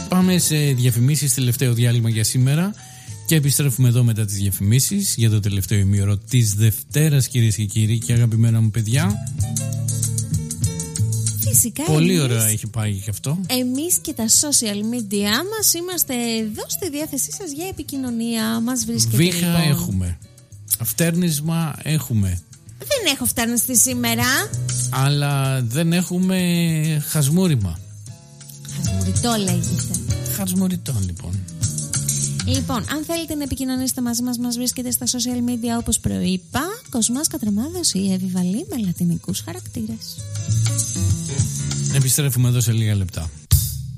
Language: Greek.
Πάμε σε διαφημίσεις, τελευταίο διάλειμμα για σήμερα. Και επιστρέφουμε εδώ μετά τις διαφημίσεις για το τελευταίο ημίωρο της Δευτέρας, κυρίες και κύριοι και αγαπημένα μου παιδιά. Φυσικά. Πολύ ωραία έχει πάει και αυτό. Εμείς και τα social media μας είμαστε εδώ στη διάθεσή σας για επικοινωνία. Μας βρίσκεται. Βήχα λοιπόν. Έχουμε. Φτέρνισμα έχουμε. Δεν έχω φτάνει σήμερα. Αλλά δεν έχουμε χασμούριμα. Χασμουριτό λέγεται. Χασμουριτό λοιπόν. Λοιπόν, αν θέλετε να επικοινωνήσετε μαζί μας βρίσκεται στα social media όπως προείπα. Κοσμάς Κατραμάδος ή Εύη Βαλή με λατινικούς χαρακτήρες. Επιστρέφουμε εδώ σε λίγα λεπτά.